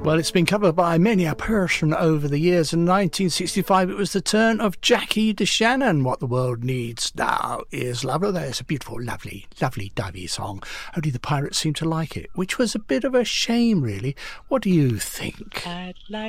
Well, it's been covered by many a person over the years. In 1965, it was the turn of Jackie DeShannon. What the world needs now is love. Oh, there's a beautiful, lovely, lovely divey song. Only the pirates seem to like it, which was a bit of a shame, really. What do you think? I'd like